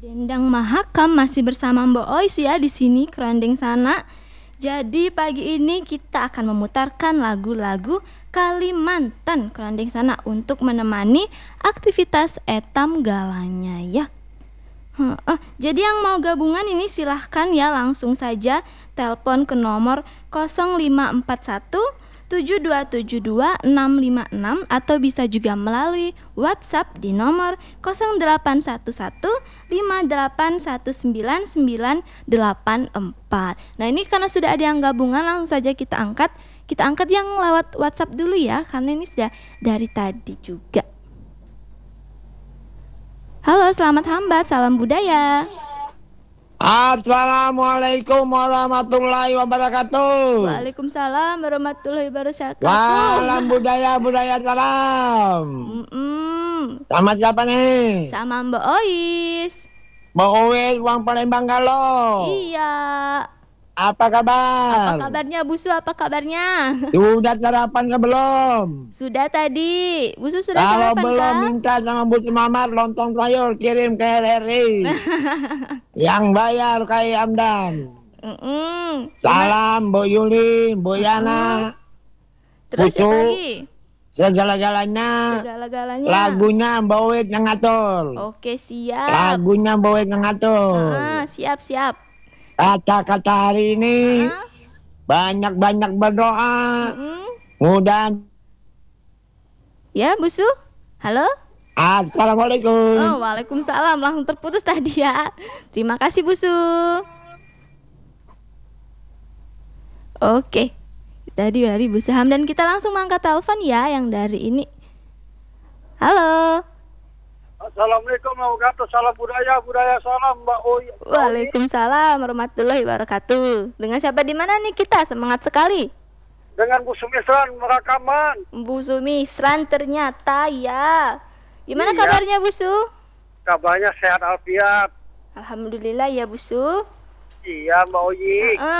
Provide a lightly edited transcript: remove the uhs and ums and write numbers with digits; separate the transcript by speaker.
Speaker 1: Dendang Mahakam masih bersama Mbak Ois ya di sini kerandeng sana. Jadi pagi ini kita akan memutarkan lagu-lagu Kalimantan kerandeng sana untuk menemani aktivitas etam galanya ya. Jadi yang mau gabungan ini silahkan ya langsung saja telepon ke nomor 0541 7272 656 atau bisa juga melalui WhatsApp di nomor 0811 58199984. Nah, ini karena sudah ada yang gabungan langsung saja kita angkat. Kita angkat yang lewat WhatsApp dulu ya karena ini sudah dari tadi juga. Halo, selamat hambat, salam budaya.
Speaker 2: Assalamualaikum warahmatullahi wabarakatuh.
Speaker 1: Waalaikumsalam warahmatullahi wabarakatuh.
Speaker 2: Salam budaya salam. Sama siapa nih?
Speaker 1: Sama Mbak Ois.
Speaker 2: Mbak Ois, Uang Palembang Galuh.
Speaker 1: Iya.
Speaker 2: Apa kabar?
Speaker 1: Apa kabarnya Busu? Apa kabarnya?
Speaker 2: Sudah sarapan ke belum?
Speaker 1: Sudah tadi. Busu sudah
Speaker 2: Kalau
Speaker 1: sarapan
Speaker 2: belum
Speaker 1: kah?
Speaker 2: minta sama Bu Mamat lontong sayur kirim ke RRI. Yang bayar kayak Amdan. Salam Bu Yuli, Bu Yana.
Speaker 1: Terus
Speaker 2: Busu.
Speaker 1: siapa lagi?
Speaker 2: Segala-galanya.
Speaker 1: Segala-galanya.
Speaker 2: Lagunya Mbak Ois yang ngatur.
Speaker 1: Oke, siap.
Speaker 2: Lagunya Mbak Ois yang ngatur.
Speaker 1: Siap.
Speaker 2: Kata-kata hari ini banyak-banyak berdoa. Mudah.
Speaker 1: Ya, Busu. Halo?
Speaker 2: Assalamualaikum.
Speaker 1: Oh, waalaikumsalam. Langsung terputus tadi ya. Terima kasih, Busu. Oke. Tadi dari Busu Hamdan kita langsung mengangkat telepon ya yang dari ini. Halo.
Speaker 3: Assalamualaikum warahmatullahi wabarakatuh. Salam budaya salam Mbak Ois.
Speaker 1: Waalaikumsalam warahmatullahi wabarakatuh. Dengan siapa di mana nih kita? Semangat sekali.
Speaker 3: Dengan Bu Sumisran Merakaman.
Speaker 1: Bu Sumisran ternyata ya. Gimana
Speaker 3: Iya.
Speaker 1: kabarnya Busu?
Speaker 3: Kabarnya sehat alfiat.
Speaker 1: Alhamdulillah ya Busu.
Speaker 3: Iya Mbak Ois.